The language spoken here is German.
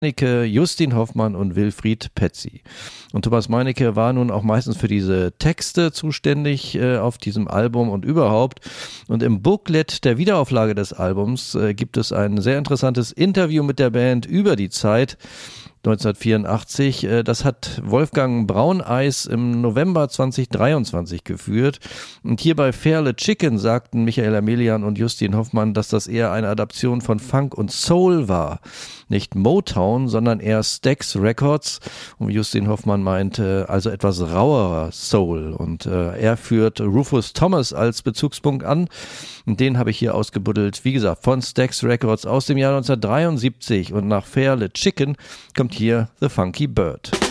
Meinecke, Justin Hoffmann und Wilfried Petzi. Und Thomas Meinecke war nun auch meistens für diese Texte zuständig auf diesem Album und überhaupt. Und im Booklet der Wiederauflage des Albums gibt es ein sehr interessantes Interview mit der Band über die Zeit 1984. Das hat Wolfgang Brauneis im November 2023 geführt. Und hier bei Fairle Chicken sagten Michael Amelian und Justin Hoffmann, dass das eher eine Adaption von Funk und Soul war. Nicht Motown, sondern eher Stax Records. Und Justin Hoffmann meinte also etwas rauerer Soul. Und er führt Rufus Thomas als Bezugspunkt an. Und den habe ich hier ausgebuddelt. Wie gesagt, von Stax Records aus dem Jahr 1973. Und nach Fairle Chicken kommt hier The Funky Bird.